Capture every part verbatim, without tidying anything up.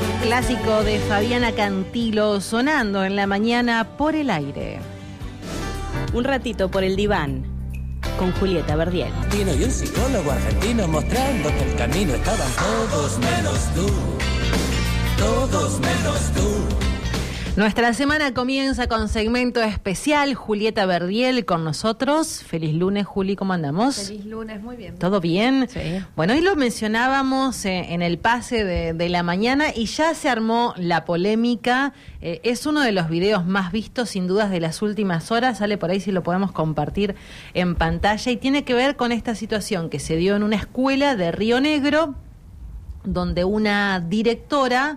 Clásico de Fabiana Cantilo sonando en la mañana por el aire. Un ratito por el diván con Julieta Verdiel. Y un psicólogo argentino mostrando que el camino estaban todos menos tú. Todos menos tú. Nuestra semana comienza con segmento especial. Julieta Verdiel con nosotros. Feliz lunes, Juli, ¿cómo andamos? Feliz lunes, muy bien. ¿Todo bien? Sí. Bueno, hoy lo mencionábamos eh, en el pase de, de la mañana y ya se armó la polémica. Eh, es uno de los videos más vistos, sin dudas, de las últimas horas. Sale por ahí si lo podemos compartir en pantalla. Y tiene que ver con esta situación que se dio en una escuela de Río Negro, donde una directora...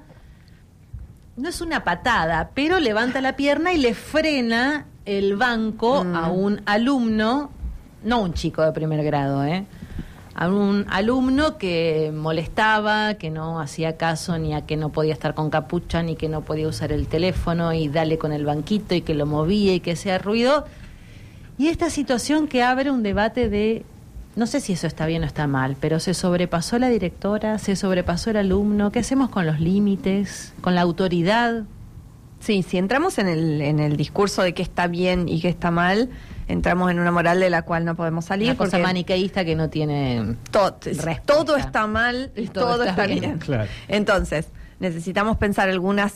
no es una patada, pero levanta la pierna y le frena el banco mm. a un alumno, no un chico de primer grado, ¿eh? A un alumno que molestaba, que no hacía caso ni a que no podía estar con capucha, ni que no podía usar el teléfono, y dale con el banquito, y que lo movía, y que hacía ruido. Y esta situación que abre un debate de... no sé si eso está bien o está mal, pero se sobrepasó la directora, se sobrepasó el alumno. ¿Qué hacemos con los límites, con la autoridad? Sí, si entramos en el, en el discurso de qué está bien y qué está mal, entramos en una moral de la cual no podemos salir. Una cosa maniqueísta que no tiene todo, todo está mal y todo, todo está, está bien. bien. Claro. Entonces, necesitamos pensar algunas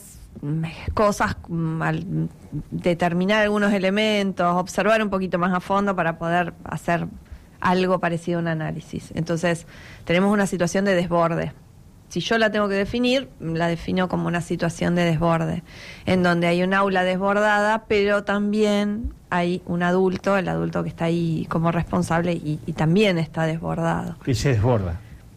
cosas, al determinar algunos elementos, observar un poquito más a fondo para poder hacer algo parecido a un análisis. Entonces, tenemos una situación de desborde. Si yo la tengo que definir, la defino como una situación de desborde, en donde hay un aula desbordada, pero también hay un adulto, el adulto que está ahí como responsable y, y también está desbordado. Y se desborda.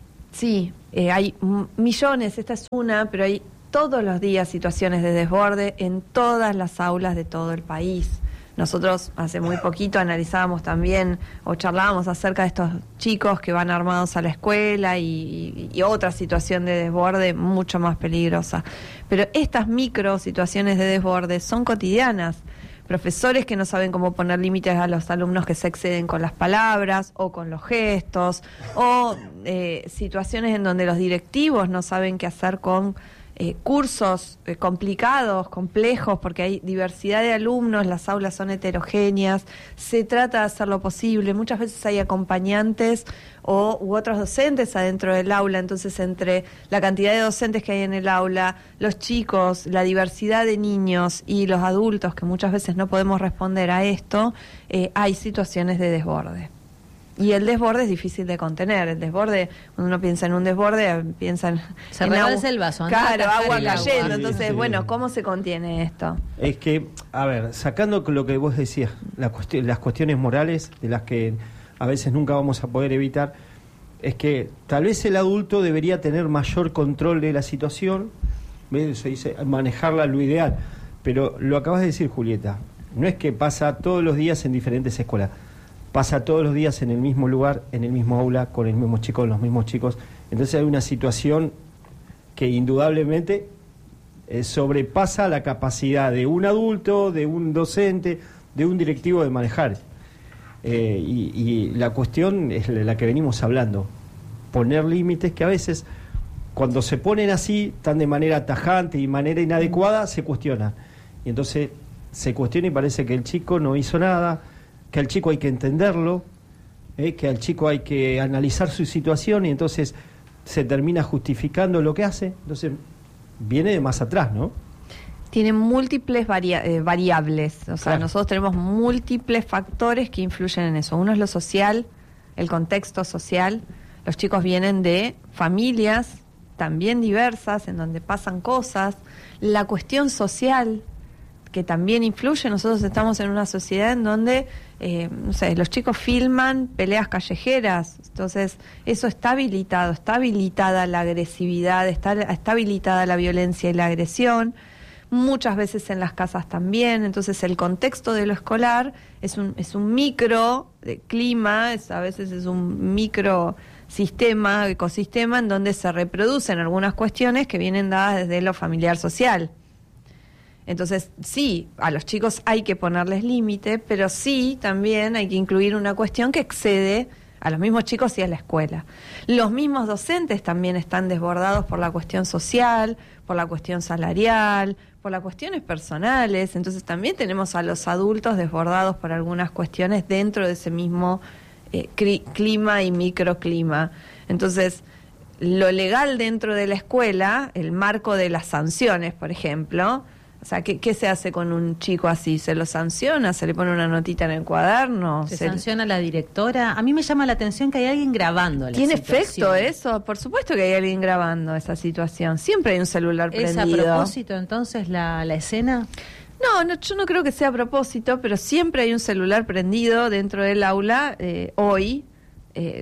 Sí, eh, hay m- millones, esta es una, pero hay todos los días situaciones de desborde en todas las aulas de todo el país. Nosotros hace muy poquito analizábamos también o charlábamos acerca de estos chicos que van armados a la escuela y, y, y otra situación de desborde mucho más peligrosa. Pero estas micro situaciones de desborde son cotidianas. Profesores que no saben cómo poner límites a los alumnos que se exceden con las palabras o con los gestos, o eh, situaciones en donde los directivos no saben qué hacer con Eh, cursos eh, complicados, complejos, porque hay diversidad de alumnos, las aulas son heterogéneas, se trata de hacer lo posible, muchas veces hay acompañantes o u otros docentes adentro del aula, entonces entre la cantidad de docentes que hay en el aula, los chicos, la diversidad de niños y los adultos, que muchas veces no podemos responder a esto, eh, hay situaciones de desborde. Y el desborde es difícil de contener. El desborde, cuando uno piensa en un desborde, piensa en... Se en rebalsa el vaso. Claro, agua el cayendo. agua. Entonces, Sí, sí. bueno, ¿cómo se contiene esto? Es que, a ver, sacando lo que vos decías, la cuestión, las cuestiones morales, de las que a veces nunca vamos a poder evitar, es que tal vez el adulto debería tener mayor control de la situación, ¿ves? Se dice manejarla lo ideal. Pero lo acabas de decir, Julieta, no es que pasa todos los días en diferentes escuelas. Pasa todos los días en el mismo lugar, en el mismo aula, con el mismo chico, con los mismos chicos. Entonces hay una situación que indudablemente eh, sobrepasa la capacidad de un adulto, de un docente, de un directivo de manejar. Eh, y, y la cuestión es la que venimos hablando. Poner límites que a veces, cuando se ponen así, tan de manera tajante y manera inadecuada, se cuestionan. Y entonces se cuestiona y parece que el chico no hizo nada, que al chico hay que entenderlo, eh, que al chico hay que analizar su situación y entonces se termina justificando lo que hace. Entonces viene de más atrás, ¿no? Tiene múltiples varia- eh, variables, o sea, Claro. nosotros tenemos múltiples factores que influyen en eso. Uno es lo social, el contexto social. Los chicos vienen de familias también diversas, en donde pasan cosas. La cuestión social, que también influye. Nosotros estamos en una sociedad en donde, eh, no sé, los chicos filman peleas callejeras, entonces eso está habilitado, está habilitada la agresividad, está, está habilitada la violencia y la agresión, muchas veces en las casas también. Entonces el contexto de lo escolar es un, es un micro de clima, es, a veces es un micro sistema, ecosistema, en donde se reproducen algunas cuestiones que vienen dadas desde lo familiar social. Entonces, sí, a los chicos hay que ponerles límite, pero sí también hay que incluir una cuestión que excede a los mismos chicos y a la escuela. Los mismos docentes también están desbordados por la cuestión social, por la cuestión salarial, por las cuestiones personales. Entonces también tenemos a los adultos desbordados por algunas cuestiones dentro de ese mismo eh, cri- clima y microclima. Entonces, lo legal dentro de la escuela, el marco de las sanciones, por ejemplo, o sea, ¿qué, qué se hace con un chico así? ¿Se lo sanciona? ¿Se le pone una notita en el cuaderno? ¿Se, ¿Se sanciona a la directora? A mí me llama la atención que hay alguien grabando la ¿Tiene situación. efecto eso? Por supuesto que hay alguien grabando esa situación. Siempre hay un celular ¿Es prendido. a propósito entonces la, la escena? No, no, yo no creo que sea a propósito, pero siempre hay un celular prendido dentro del aula eh, hoy, eh,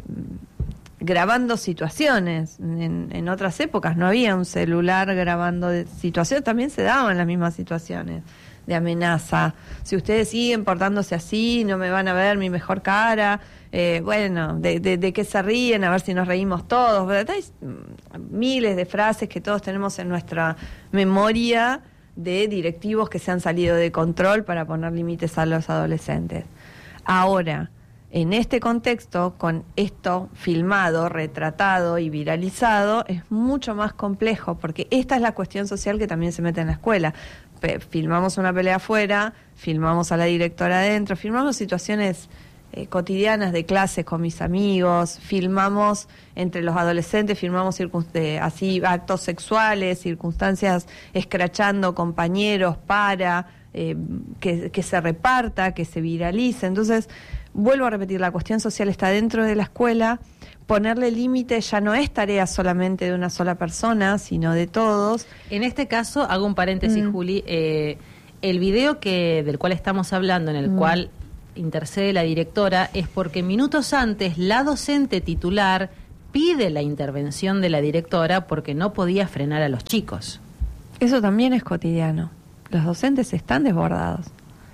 grabando situaciones. En, en otras épocas no había un celular grabando de situaciones, también se daban las mismas situaciones de amenaza. Si ustedes siguen portándose así, no me van a ver mi mejor cara. Eh, bueno, de, de, de qué se ríen, a ver si nos reímos todos. ¿Verdad? Hay miles de frases que todos tenemos en nuestra memoria de directivos que se han salido de control para poner límites a los adolescentes. Ahora, en este contexto, con esto filmado, retratado y viralizado, es mucho más complejo, porque esta es la cuestión social que también se mete en la escuela. Pe- filmamos una pelea afuera, filmamos a la directora adentro, filmamos situaciones eh, cotidianas de clases con mis amigos, filmamos entre los adolescentes, filmamos circun- eh, así actos sexuales, circunstancias escrachando compañeros para eh, que, que se reparta, que se viralice. Entonces, vuelvo a repetir, la cuestión social está dentro de la escuela. Ponerle límite ya no es tarea solamente de una sola persona, sino de todos. En este caso, hago un paréntesis, Mm. Juli, eh, el video que del cual estamos hablando, en el Mm. cual intercede la directora, es porque minutos antes la docente titular pide la intervención de la directora porque no podía frenar a los chicos. Eso también es cotidiano. Los docentes están desbordados.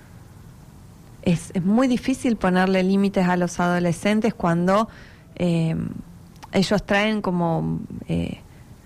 Es, es muy difícil ponerle límites a los adolescentes cuando eh, ellos traen como eh,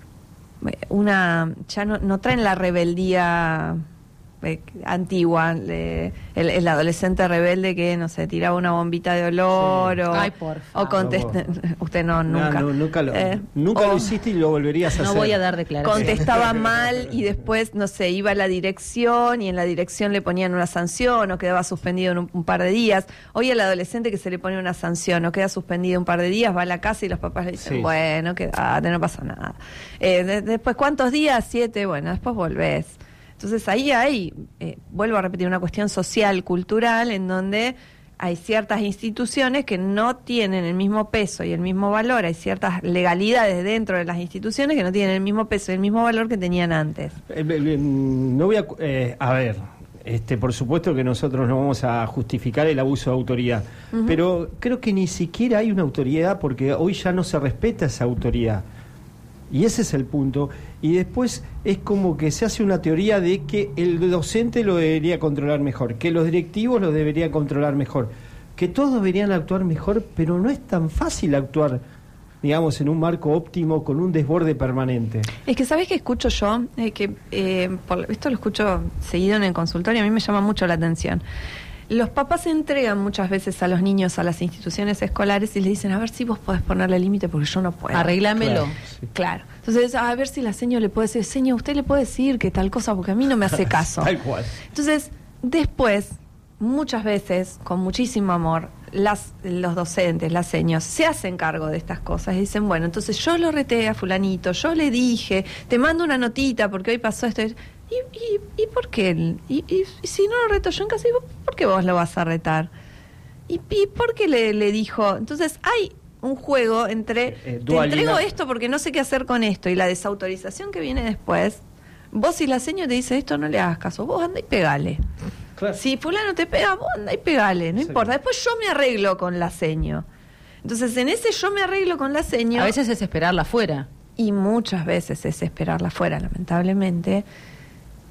una, ya no, no traen la rebeldía eh, antigua, le- el, el adolescente rebelde que, no sé, tiraba una bombita de olor Sí. o, Ay, por o favor. contesta, usted no, No, nunca. no, nunca lo, Eh, nunca lo o- hiciste y lo volverías a No hacer. voy a dar declaraciones. contestaba mal y después, no sé, iba a la dirección y en la dirección le ponían una sanción o quedaba suspendido en un, un par de días. Hoy al adolescente que se le pone una sanción o queda suspendido un par de días, va a la casa y los papás le dicen, Sí. bueno, quédate, no pasa nada. Eh, de- después, ¿cuántos días? Siete, bueno, después volvés. Entonces ahí hay, eh, vuelvo a repetir, una cuestión social, cultural, en donde hay ciertas instituciones que no tienen el mismo peso y el mismo valor, hay ciertas legalidades dentro de las instituciones que no tienen el mismo peso y el mismo valor que tenían antes. Eh, eh, no voy a... eh, a ver, este, por supuesto que nosotros no vamos a justificar el abuso de autoridad, pero creo que ni siquiera hay una autoridad porque hoy ya no se respeta esa autoridad. Y ese es el punto. Y después es como que se hace una teoría de que el docente lo debería controlar mejor, que los directivos lo deberían controlar mejor, que todos deberían actuar mejor, pero no es tan fácil actuar, digamos, en un marco óptimo con un desborde permanente. Es que, ¿sabés qué escucho yo? Eh, que eh, por, esto lo escucho seguido en el consultorio, a mí me llama mucho la atención. Los papás entregan muchas veces a los niños a las instituciones escolares y les dicen, a ver si vos podés ponerle límite porque yo no puedo. Arreglámelo. Claro, sí. Claro. Entonces, a ver si la seño le puede decir, señor, usted le puede decir que tal cosa porque a mí no me hace caso. Tal cual. Entonces, después, muchas veces, con muchísimo amor, las, los docentes, las seños, se hacen cargo de estas cosas y dicen, bueno, entonces yo lo reté a fulanito, yo le dije, te mando una notita porque hoy pasó esto. ¿Y, y, y por qué? él? ¿Y, y, y si no lo reto yo en casa, ¿y vos, por qué vos lo vas a retar? ¿Y, y por qué le, le dijo? Entonces, hay un juego entre, Eh, eh, te dualidad. entrego esto porque no sé qué hacer con esto, y la desautorización que viene después. Vos y la seño te dice, esto no le hagas caso, vos anda y pegale. Claro. Si fulano te pega, vos anda y pegale, no Sí. importa. Después yo me arreglo con la seño. Entonces, en ese yo me arreglo con la seño, A veces es esperarla afuera. y muchas veces es esperarla fuera, lamentablemente,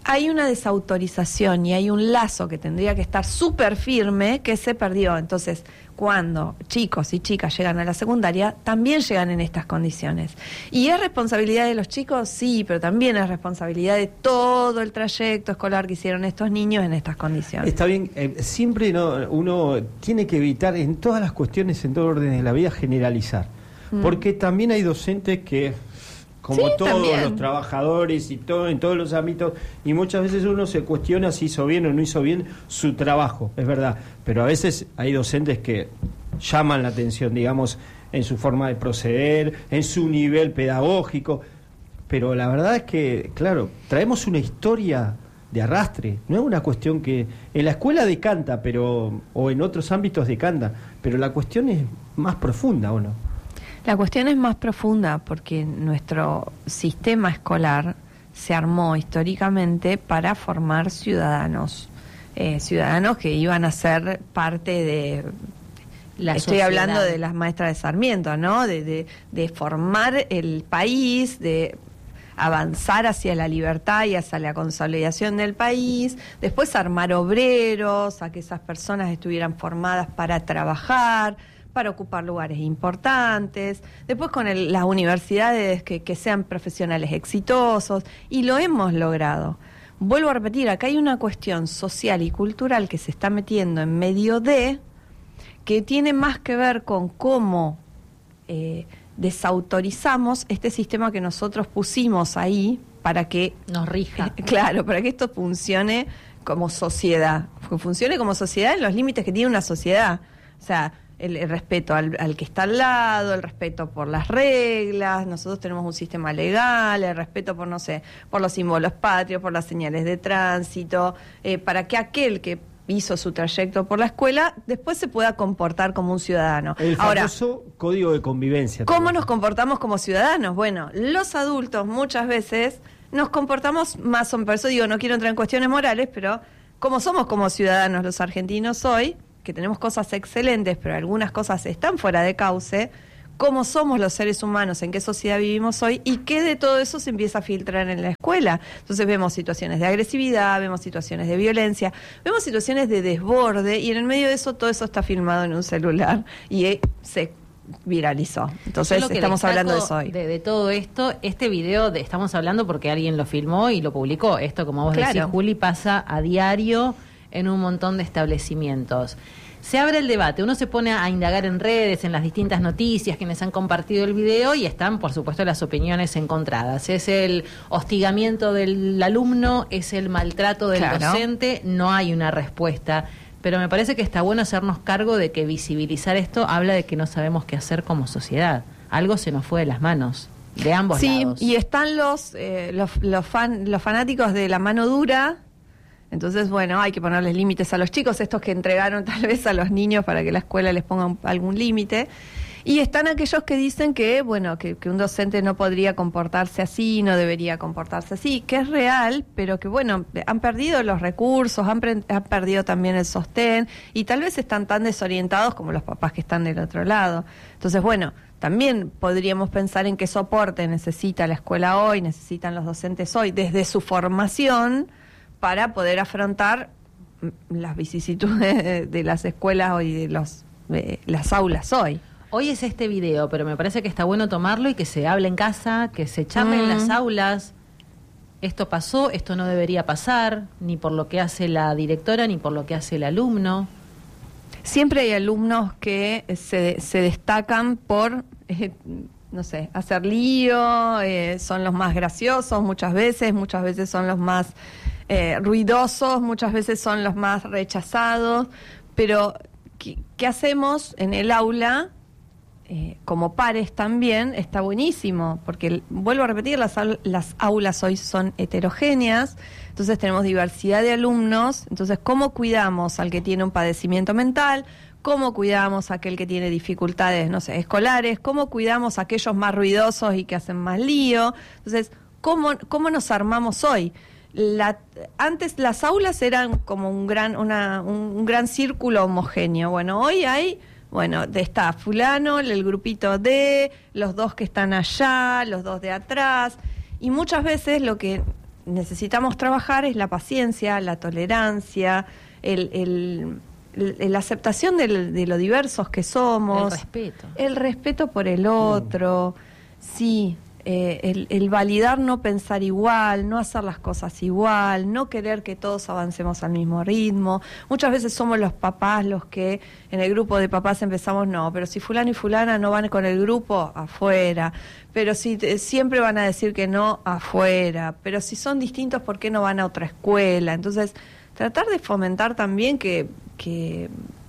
hay una desautorización y hay un lazo que tendría que estar súper firme que se perdió. Entonces, cuando chicos y chicas llegan a la secundaria, también llegan en estas condiciones. ¿Y es responsabilidad de los chicos? Sí, pero también es responsabilidad de todo el trayecto escolar que hicieron estos niños en estas condiciones. Está bien, eh, siempre no, uno tiene que evitar en todas las cuestiones, en todo orden de la vida, generalizar. Mm. Porque también hay docentes que, como sí, todos también. Los trabajadores y todo en todos los ámbitos, y muchas veces uno se cuestiona si hizo bien o no hizo bien su trabajo, es verdad, pero a veces hay docentes que llaman la atención, digamos, en su forma de proceder, en su nivel pedagógico, pero la verdad es que, claro, traemos una historia de arrastre, no es una cuestión que en la escuela decanta, pero o en otros ámbitos decanta, pero la cuestión es más profunda, ¿o no? La cuestión es más profunda porque nuestro sistema escolar se armó históricamente para formar ciudadanos, eh, ciudadanos que iban a ser parte de... La estoy sociedad. Hablando de las maestras de Sarmiento, ¿no? De, de, de formar el país, de avanzar hacia la libertad y hacia la consolidación del país, después armar obreros, a que esas personas estuvieran formadas para trabajar, para ocupar lugares importantes, después con el, las universidades que, que sean profesionales exitosos, y lo hemos logrado. Vuelvo a repetir, acá hay una cuestión social y cultural que se está metiendo en medio de, que tiene más que ver con cómo eh, desautorizamos este sistema que nosotros pusimos ahí para que nos rija. Eh, claro, para que esto funcione como sociedad, que funcione como sociedad en los límites que tiene una sociedad. O sea, El, el respeto al, al que está al lado, el respeto por las reglas, nosotros tenemos un sistema legal, el respeto por, no sé, por los símbolos patrios, por las señales de tránsito, eh, para que aquel que hizo su trayecto por la escuela después se pueda comportar como un ciudadano. El famoso Ahora, código de convivencia. ¿Cómo también nos comportamos como ciudadanos? Bueno, los adultos muchas veces nos comportamos más, por eso digo, no quiero entrar en cuestiones morales, pero como somos como ciudadanos los argentinos hoy, que tenemos cosas excelentes, pero algunas cosas están fuera de cauce, cómo somos los seres humanos, en qué sociedad vivimos hoy y qué de todo eso se empieza a filtrar en la escuela. Entonces vemos situaciones de agresividad, vemos situaciones de violencia, vemos situaciones de desborde y en el medio de eso todo eso está filmado en un celular y eh, se viralizó. Entonces estamos hablando de eso hoy. De, de todo esto, este video de, estamos hablando porque alguien lo filmó y lo publicó. Esto, como vos claro. decís, Juli, pasa a diario en un montón de establecimientos. Se abre el debate, uno se pone a indagar en redes, en las distintas noticias, quienes han compartido el video, y están, por supuesto, las opiniones encontradas. Es el hostigamiento del alumno, es el maltrato del claro. docente, no hay una respuesta. Pero me parece que está bueno hacernos cargo de que visibilizar esto habla de que no sabemos qué hacer como sociedad. Algo se nos fue de las manos, de ambos sí, lados. Sí, y están los, eh, los, los, fan, los fanáticos de la mano dura. Entonces, bueno, hay que ponerles límites a los chicos, estos que entregaron tal vez a los niños para que la escuela les ponga un, algún límite. Y están aquellos que dicen que, bueno, que, que un docente no podría comportarse así, no debería comportarse así, que es real, pero que, bueno, han perdido los recursos, han, pre- han perdido también el sostén y tal vez están tan desorientados como los papás que están del otro lado. Entonces, bueno, también podríamos pensar en qué soporte necesita la escuela hoy, necesitan los docentes hoy, desde su formación, para poder afrontar las vicisitudes de, de las escuelas hoy, de los de las aulas hoy. Hoy es este video, pero me parece que está bueno tomarlo y que se hable en casa, que se charle mm. en las aulas. Esto pasó, esto no debería pasar, ni por lo que hace la directora, ni por lo que hace el alumno. Siempre hay alumnos que se, se destacan por... Eh, no sé, hacer lío, eh, son los más graciosos muchas veces, muchas veces son los más eh, ruidosos, muchas veces son los más rechazados, pero ¿qué, qué hacemos en el aula? Eh, como pares también, está buenísimo, porque vuelvo a repetir, las, las aulas hoy son heterogéneas, entonces tenemos diversidad de alumnos, entonces ¿cómo cuidamos al que tiene un padecimiento mental? ¿Cómo cuidamos a aquel que tiene dificultades, no sé, escolares? ¿Cómo cuidamos a aquellos más ruidosos y que hacen más lío? Entonces, ¿cómo, cómo nos armamos hoy? La, antes las aulas eran como un gran, una, un, un gran círculo homogéneo. Bueno, hoy hay, bueno, está fulano, el grupito de, los dos que están allá, los dos de atrás. Y muchas veces lo que necesitamos trabajar es la paciencia, la tolerancia, el, el, el, la aceptación del, de lo diversos que somos. El respeto. El respeto por el otro, mm. sí. Eh, el, el validar no pensar igual, no hacer las cosas igual, no querer que todos avancemos al mismo ritmo. Muchas veces somos los papás los que en el grupo de papás empezamos, no, pero si fulano y fulana no van con el grupo, afuera. Pero si te, siempre van a decir que no, afuera. Pero si son distintos, ¿por qué no van a otra escuela? Entonces, tratar de fomentar también que... que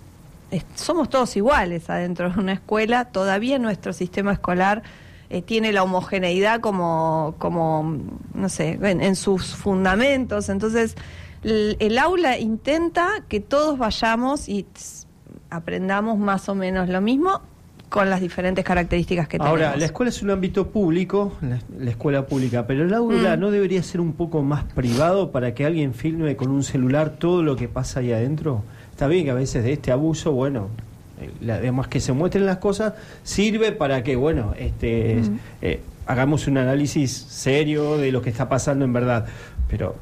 es, somos todos iguales adentro de una escuela. Todavía nuestro sistema escolar Eh, tiene la homogeneidad como, como no sé, en, en sus fundamentos. Entonces, el, el aula intenta que todos vayamos y tss, aprendamos más o menos lo mismo con las diferentes características que tenemos. Ahora, la escuela es un ámbito público, la, la escuela pública, pero el aula mm. ¿no debería ser un poco más privado para que alguien filme con un celular todo lo que pasa ahí adentro? Está bien que a veces de este abuso, bueno... además que se muestren las cosas, sirve para que, bueno, este mm. eh, hagamos un análisis serio de lo que está pasando en verdad. Pero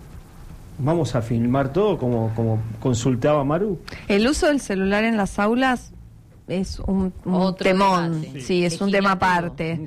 vamos a filmar todo como, como consultaba Maru. El uso del celular en las aulas es un, un temón, sí, sí, es un tema aparte.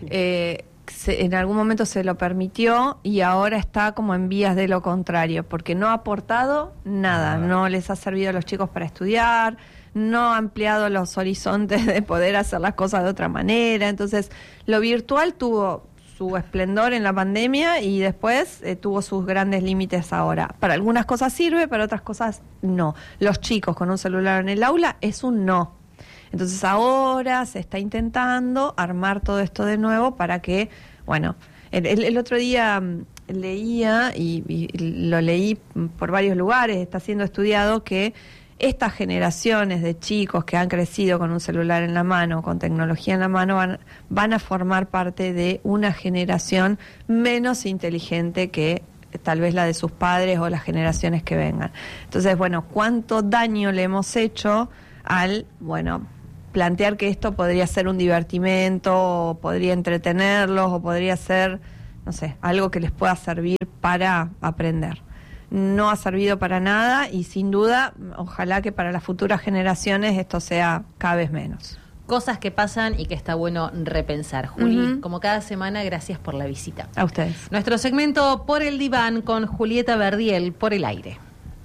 eh, se, en algún momento se lo permitió y ahora está como en vías de lo contrario, porque no ha aportado nada, ah. no les ha servido a los chicos para estudiar, no ha ampliado los horizontes de poder hacer las cosas de otra manera. Entonces, lo virtual tuvo su esplendor en la pandemia y después eh, tuvo sus grandes límites ahora. Para algunas cosas sirve, para otras cosas no. Los chicos con un celular en el aula es un no. Entonces, ahora se está intentando armar todo esto de nuevo para que, bueno, el, el, el otro día um, leía, y, y lo leí por varios lugares, está siendo estudiado que estas generaciones de chicos que han crecido con un celular en la mano, con tecnología en la mano, van, van a formar parte de una generación menos inteligente que tal vez la de sus padres o las generaciones que vengan. Entonces, bueno, ¿cuánto daño le hemos hecho al, bueno, plantear que esto podría ser un divertimento, o podría entretenerlos, o podría ser, no sé, algo que les pueda servir para aprender? No ha servido para nada y sin duda, ojalá que para las futuras generaciones esto sea cada vez menos. Cosas que pasan y que está bueno repensar. Juli, Uh-huh. como cada semana, gracias por la visita. A ustedes. Nuestro segmento Por el Diván con Julieta Verdiel por el aire.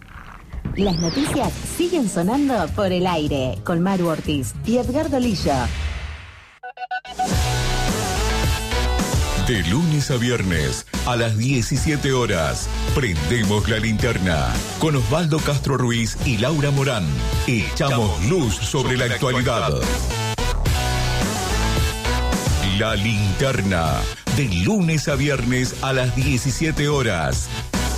Las noticias siguen sonando por el aire con Maru Ortiz y Edgardo Lillo. De lunes a viernes, a las diecisiete horas, prendemos la linterna. Con Osvaldo Castro Ruiz y Laura Morán, echamos luz sobre la actualidad. La linterna, de lunes a viernes a las diecisiete horas.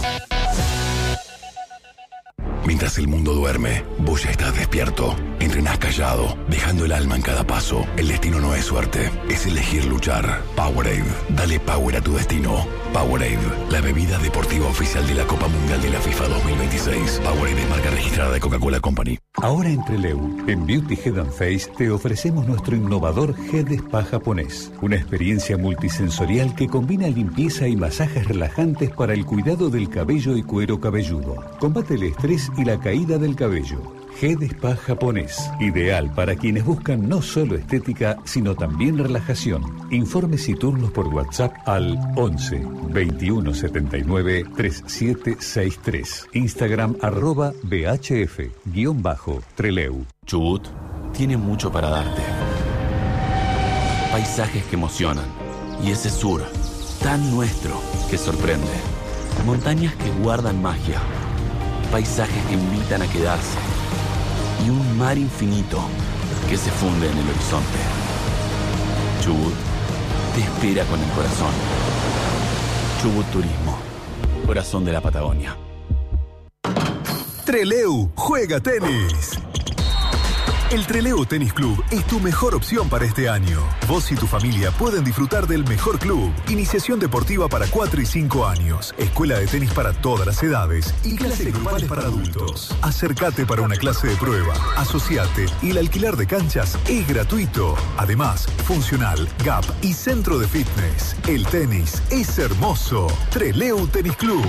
Mientras el mundo duerme, vos ya estás despierto. Entrenás callado, dejando el alma en cada paso. El destino no es suerte, es elegir luchar. Powerade, dale power a tu destino. Powerade, la bebida deportiva oficial de la Copa Mundial de la FIFA dos mil veintiséis. Powerade es marca registrada de Coca-Cola Company. Ahora en Trelew, en Beauty Head and Face, te ofrecemos nuestro innovador Head Spa japonés. Una experiencia multisensorial que combina limpieza y masajes relajantes para el cuidado del cabello y cuero cabelludo. Combate el estrés y la caída del cabello. Head Spa japonés, ideal para quienes buscan no solo estética, sino también relajación. Informes y turnos por WhatsApp al once, veintiuno setenta y nueve, treinta y siete sesenta y tres. Instagram arroba bhf, guión bajo, Trelew. Chubut tiene mucho para darte. Paisajes que emocionan. Y ese sur, tan nuestro, que sorprende. Montañas que guardan magia. Paisajes que invitan a quedarse. Y un mar infinito que se funde en el horizonte. Chubut te espera con el corazón. Chubut Turismo, corazón de la Patagonia. Trelew juega tenis. El Trelew Tenis Club es tu mejor opción para este año. Vos y tu familia pueden disfrutar del mejor club. Iniciación deportiva para cuatro y cinco años. Escuela de tenis para todas las edades. Y clases grupales para adultos. Acércate para una clase de prueba. Asociate y el alquiler de canchas es gratuito. Además, funcional, gap y centro de fitness. El tenis es hermoso. Trelew Tenis Club.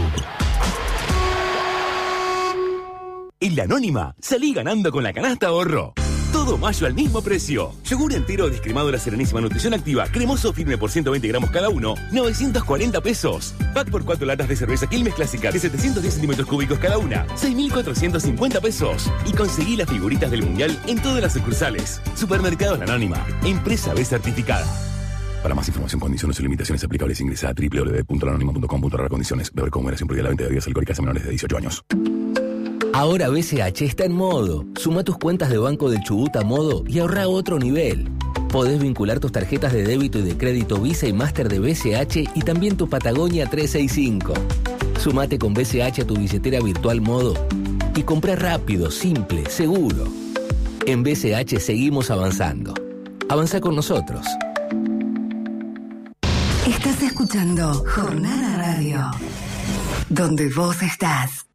En La Anónima, salí ganando con la canasta ahorro. Todo mayo al mismo precio. Yogur entero descremado La Serenísima Nutrición Activa, cremoso firme por ciento veinte gramos cada uno, novecientos cuarenta pesos. Pack por cuatro latas de cerveza Quilmes Clásica de setecientos diez centímetros cúbicos cada una, seis mil cuatrocientos cincuenta pesos. Y conseguí las figuritas del Mundial en todas las sucursales. Supermercados La Anónima, empresa B certificada. Para más información, condiciones y limitaciones aplicables, ingresa a doble u doble u doble u punto la anónima punto com punto a r condiciones. Beber con moderación porque la venta de bebidas alcohólicas a menores de dieciocho años. Ahora B C H está en modo. Suma tus cuentas de Banco del Chubut a modo y ahorra a otro nivel. Podés vincular tus tarjetas de débito y de crédito Visa y Master de B C H y también tu Patagonia trescientos sesenta y cinco. Sumate con B C H a tu billetera virtual modo y comprá rápido, simple, seguro. En B C H seguimos avanzando. Avanza con nosotros. Estás escuchando Jornada Radio, donde vos estás.